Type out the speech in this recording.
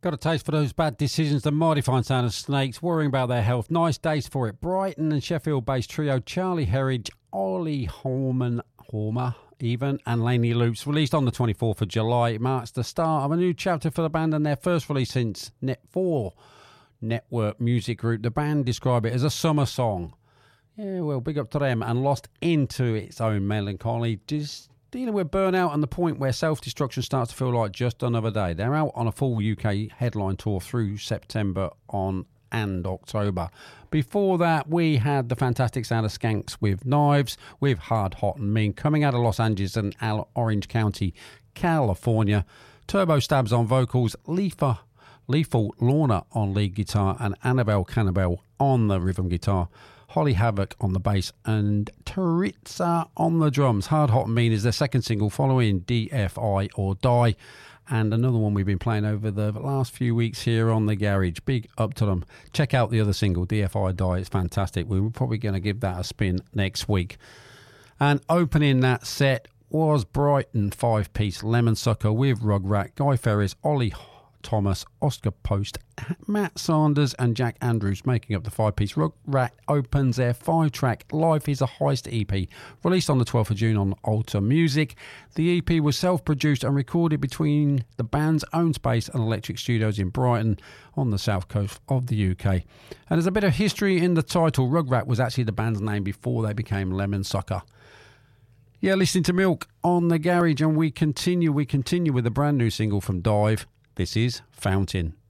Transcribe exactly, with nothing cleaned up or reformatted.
Got a taste for those bad decisions, the mighty fine sound of Snakes, worrying about their health. Nice days for it. Brighton and Sheffield-based trio Charlie Herridge, Ollie Horman, Hormer, even, and Laney Loops, released on the twenty-fourth of July. It marks the start of a new chapter for the band and their first release since Net four Network Music Group. The band describe it as a summer song. Yeah, well, big up to them, and lost into its own melancholy, just dealing with burnout and the point where self-destruction starts to feel like just another day. They're out on a full U K headline tour through September on and October. Before that, we had the fantastic sound of Skanks with Knives, with Hard, Hot and Mean, coming out of Los Angeles and Orange County, California. Turbo Stabs on vocals, Leafa, Lethal Lorna on lead guitar, and Annabelle Cannibal on the rhythm guitar. Holly Havoc on the bass and Taritza on the drums. Hard, Hot and Mean is their second single following D F I or Die, and another one we've been playing over the last few weeks here on The Garage. Big up to them. Check out the other single, D F I Die. It's fantastic. We were probably going to give that a spin next week. And opening that set was Brighton five-piece Lemon Sucker with Rugrat, Guy Ferris, Ollie Thomas, Oscar Post, Matt Sanders and Jack Andrews making up the five-piece. Rugrat opens their five-track Life is a Heist E P, released on the twelfth of June on Alter Music. The E P was self-produced and recorded between the band's own space and Electric Studios in Brighton on the south coast of the U K. And there's a bit of history in the title. Rugrat was actually the band's name before they became Lemon Sucker. Yeah, listening to Milk on The Garage, and we continue, we continue with a brand new single from Dive. This is Fountain.